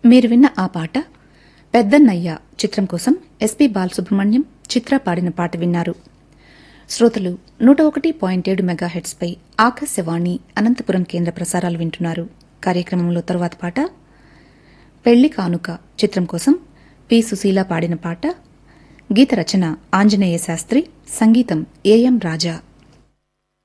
మీరు విన్న ఆ పాట పెద్దన్నయ్య చిత్రం కోసం ఎస్పీ బాలసుబ్రహ్మణ్యం చిత్ర పాడిన పాట విన్నారు. శ్రోతలు 101.7 మెగాహెట్స్ పై ఆకాశవాణి అనంతపురం కేంద్ర ప్రసారాలు వింటున్నారు. కార్యక్రమంలో తరువాత పాట పెళ్లి కానుక చిత్రం కోసం పి సుశీల పాడిన పాట. గీత రచన ఆంజనేయ శాస్త్రి, సంగీతం ఏఎం రాజా.